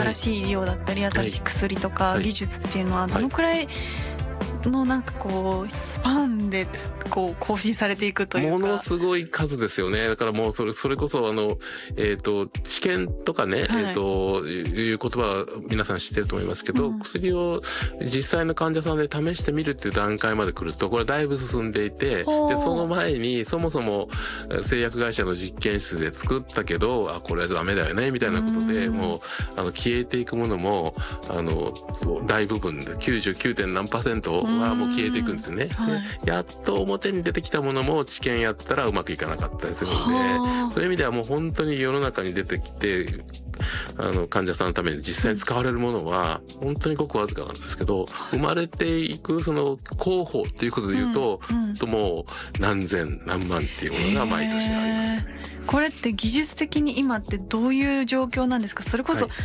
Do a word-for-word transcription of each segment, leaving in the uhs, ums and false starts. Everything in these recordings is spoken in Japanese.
新しい医療だったり新しい薬とか技術っていうのはどのくらいのなんかこうスパンでこう更新されていくというか、 ものすごい数ですよね。だからもうそれそれこそあのえっ、ー、と治験とかね、はい、えっ、ー、という言葉は皆さん知ってると思いますけど、うん、薬を実際の患者さんで試してみるっていう段階まで来るとこれだいぶ進んでいて、でその前にそもそも製薬会社の実験室で作ったけどあこれはダメだよねみたいなことで、うん、もうあの消えていくものもあの大部分で きゅうじゅうきゅう. 何パーセントはもう消えていくんですよね。はい、でやっと表に出てきたものも治験やったらうまくいかなかったりするので、そういう意味ではもう本当に世の中に出てきてあの患者さんのために実際に使われるものは本当にごくわずかなんですけど、生まれていくその候補っていうことで言うと、うんうん、ともう何千何万っていうものが毎年ありますよね。 これって技術的に今ってどういう状況なんですか？それこそ、はい、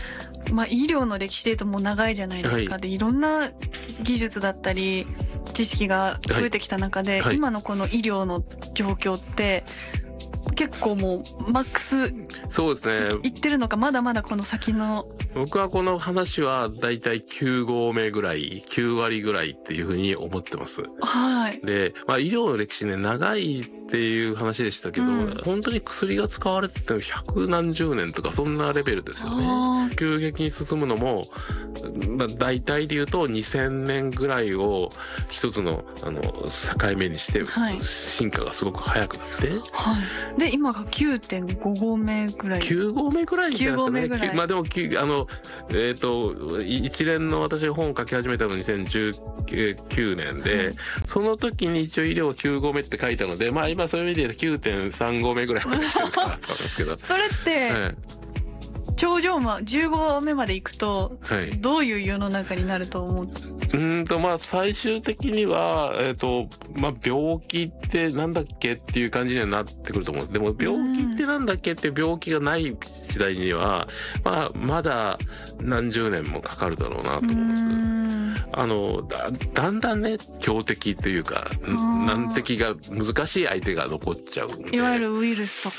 まあ、医療の歴史でいうともう長いじゃないですか、はい、でいろんな技術だったり知識が増えてきた中で、はいはい、今のこの医療の状況って結構もうマックスそうですねいってるのか、まだまだこの先の。 僕はこの話はだいたいきゅうごうめぐらいきゅうわりぐらいっていうふうに思ってます。 はい。 で、まあ、医療の歴史ね長いっていう話でしたけど、うん、本当に薬が使われてても百何十年とかそんなレベルですよね。急激に進むのも、まあ、大体で言うとにせんねんぐらいを一つのあの境目にして、はい、進化がすごく早くなって、はい、 で今が きゅうてんごごうめぐらいきゅうごうめぐらいじゃないですかね。まあでもあのえっ、ー、と一連の私が本を書き始めたのにせんじゅうきゅうねんで、うん、その時に一応医療きゅうごうめって書いたので、まあ今そういう意味で きゅうてんさんごうめぐらいまで来てるかなと思うんですけどそれって、はい、頂上まじゅうごうめまで行くと、はい、どういう世の中になると思う？ うんとまあ最終的にはえっ、ー、とまあ病気ってなんだっけっていう感じにはなってくると思うんです。でも病気ってなんだっけっていう病気がない時代には、まあまだ何十年もかかるだろうなと思います。あの だ, だんだんね強敵というか難敵が難しい相手が残っちゃうんで、 いわゆるウイルスと